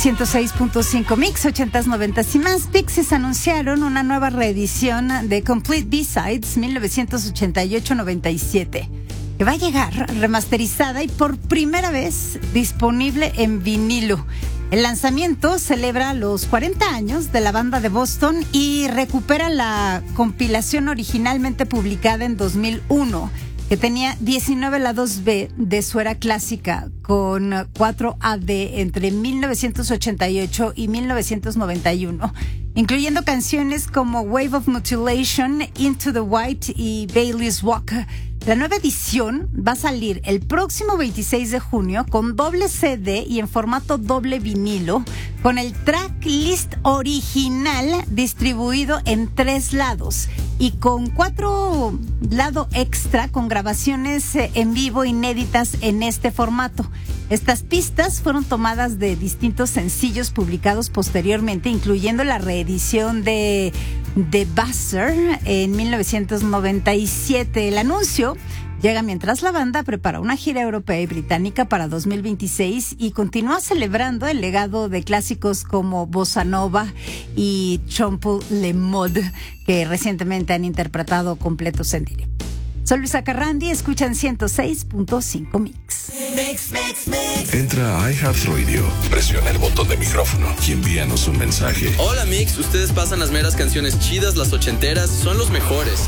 106.5 Mix, 80s, 90s y más. Pixies anunciaron una nueva reedición de Complete B-Sides 1988-97, que va a llegar remasterizada y por primera vez disponible en vinilo. El lanzamiento celebra los 40 años de la banda de Boston y recupera la compilación originalmente publicada en 2001, que tenía 19 lados B de su era clásica, con 4 AD entre 1988 y 1991, incluyendo canciones como Wave of Mutilation, Into the White y Bailey's Walk. La nueva edición va a salir el próximo 26 de junio con doble CD y en formato doble vinilo, con el tracklist original distribuido en 3 lados y con 4 lado extra con grabaciones en vivo inéditas en este formato. Estas pistas fueron tomadas de distintos sencillos publicados posteriormente, incluyendo la reedición de Buzzer en 1997. El anuncio llega mientras la banda prepara una gira europea y británica para 2026 y continúa celebrando el legado de clásicos como Bossa Nova y Chomple Le Mode, que recientemente han interpretado completos en directo. Soy Luisa Carrandi, escuchan 106.5 Mix. Entra a iHeartRadio, presiona el botón de micrófono y envíanos un mensaje. Hola Mix, ustedes pasan las meras canciones chidas, las ochenteras, son los mejores.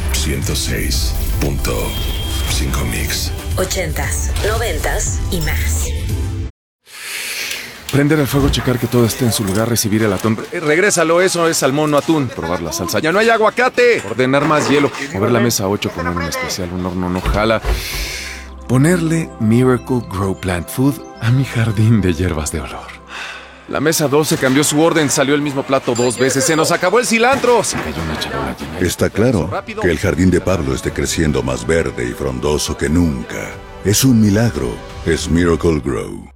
106.5 Mix. 80s, 90s y más. Prender el fuego, checar que todo esté en su lugar, recibir el atún. Regrésalo, eso es salmón, no atún. Probar la salsa. ¡Ya no hay aguacate! Ordenar más hielo. Mover la mesa 8 con un especial, un horno no jala. Ponerle Miracle Grow Plant Food a mi jardín de hierbas de olor. La mesa 12 cambió su orden, salió el mismo plato 2 veces. ¡Se nos acabó el cilantro! Se cayó una charola llena. Está claro que el jardín de Pablo esté creciendo más verde y frondoso que nunca. Es un milagro. Es Miracle Grow.